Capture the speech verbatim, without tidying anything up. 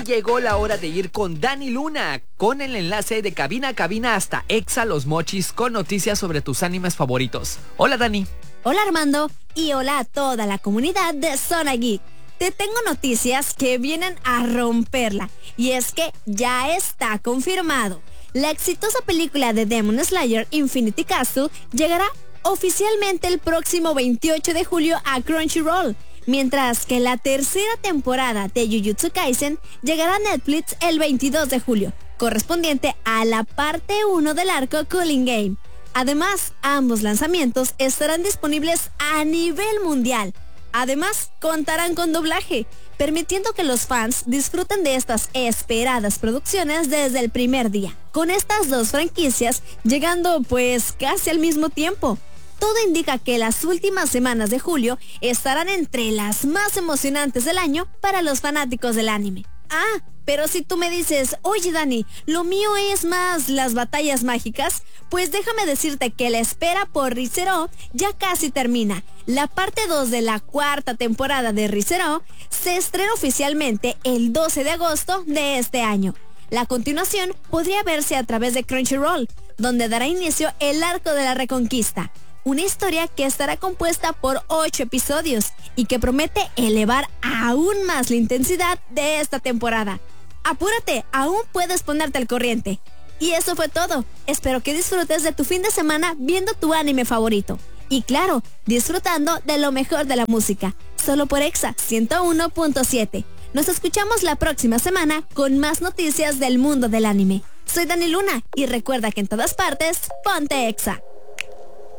Y llegó la hora de ir con Dani Luna, con el enlace de cabina a cabina hasta Exa Los Mochis, con noticias sobre tus animes favoritos. Hola, Dani. Hola, Armando, y hola a toda la comunidad de Zona Geek. Te tengo noticias que vienen a romperla, y es que ya está confirmado. La exitosa película de Demon Slayer Infinity Castle llegará oficialmente el próximo veintiocho de julio a Crunchyroll, mientras que la tercera temporada de Jujutsu Kaisen llegará a Netflix el veintidós de julio, correspondiente a la parte uno del arco Cooling Game. Además, ambos lanzamientos estarán disponibles a nivel mundial. Además, contarán con doblaje, permitiendo que los fans disfruten de estas esperadas producciones desde el primer día, con estas dos franquicias llegando pues casi al mismo tiempo. Todo indica que las últimas semanas de julio estarán entre las más emocionantes del año para los fanáticos del anime. Ah, pero si tú me dices, oye Dani, lo mío es más las batallas mágicas, pues déjame decirte que la espera por Re:Zero ya casi termina. La parte dos de la cuarta temporada de Re:Zero se estrena oficialmente el doce de agosto de este año. La continuación podría verse a través de Crunchyroll, donde dará inicio el arco de la Reconquista. Una historia que estará compuesta por ocho episodios y que promete elevar aún más la intensidad de esta temporada. Apúrate, aún puedes ponerte al corriente. Y eso fue todo. Espero que disfrutes de tu fin de semana viendo tu anime favorito. Y claro, disfrutando de lo mejor de la música. Solo por Exa ciento uno punto siete. Nos escuchamos la próxima semana con más noticias del mundo del anime. Soy Dani Luna y recuerda que en todas partes, ponte Exa.